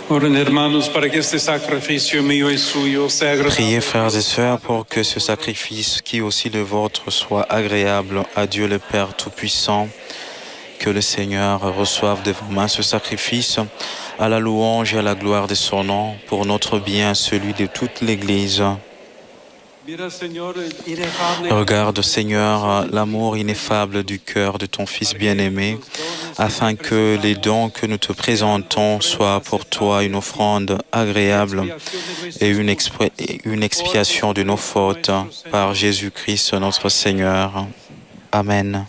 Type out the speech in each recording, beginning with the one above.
Priez, frères et sœurs, pour que ce sacrifice, qui est aussi le vôtre, soit agréable à Dieu le Père Tout-Puissant. Que le Seigneur reçoive de vos mains ce sacrifice à la louange et à la gloire de son nom, pour notre bien, celui de toute l'Église. Regarde, Seigneur, l'amour ineffable du cœur de ton Fils bien-aimé, afin que les dons que nous te présentons soient pour toi une offrande agréable et une expiation de nos fautes, par Jésus-Christ notre Seigneur. Amen.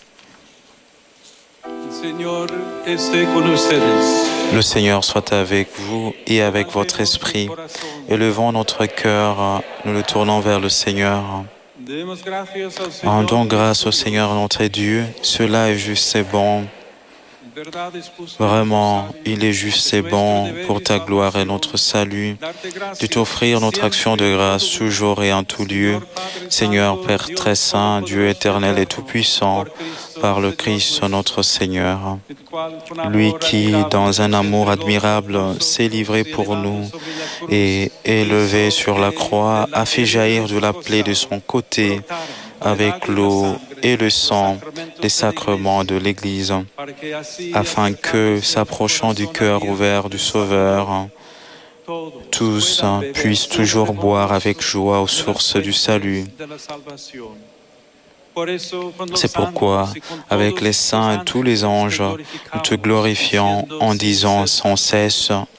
Le Seigneur soit avec vous et avec votre esprit. Élevons notre cœur, nous le tournons vers le Seigneur. Rendons grâce au Seigneur notre Dieu, cela est juste et bon. Vraiment, il est juste et bon pour ta gloire et notre salut, de t'offrir notre action de grâce toujours et en tout lieu. Seigneur Père très saint, Dieu éternel et tout-puissant, par le Christ notre Seigneur, lui qui, dans un amour admirable, s'est livré pour nous et, élevé sur la croix, a fait jaillir de la plaie de son côté, avec l'eau et le sang, les sacrements de l'Église, afin que, s'approchant du cœur ouvert du Sauveur, tous puissent toujours boire avec joie aux sources du salut. C'est pourquoi, avec les saints et tous les anges, nous te glorifions en disant sans cesse: